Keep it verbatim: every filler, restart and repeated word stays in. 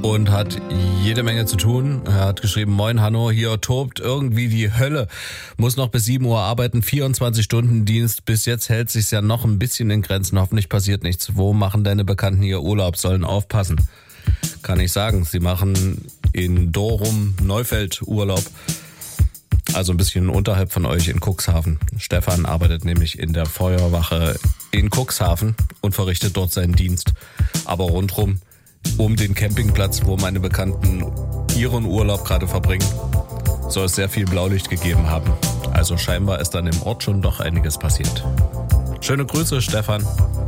und hat jede Menge zu tun. Er hat geschrieben, moin Hanno, hier tobt irgendwie die Hölle. Muss noch bis sieben Uhr arbeiten, vierundzwanzig Stunden Dienst. Bis jetzt hält sich's ja noch ein bisschen in Grenzen. Hoffentlich passiert nichts. Wo machen deine Bekannten hier Urlaub? Sollen aufpassen. Kann ich sagen. Sie machen in Dorum Neufeld Urlaub. Also ein bisschen unterhalb von euch in Cuxhaven. Stefan arbeitet nämlich in der Feuerwache in Cuxhaven und verrichtet dort seinen Dienst. Aber rundrum um den Campingplatz, wo meine Bekannten ihren Urlaub gerade verbringen, soll es sehr viel Blaulicht gegeben haben. Also scheinbar ist dann im Ort schon doch einiges passiert. Schöne Grüße, Stefan.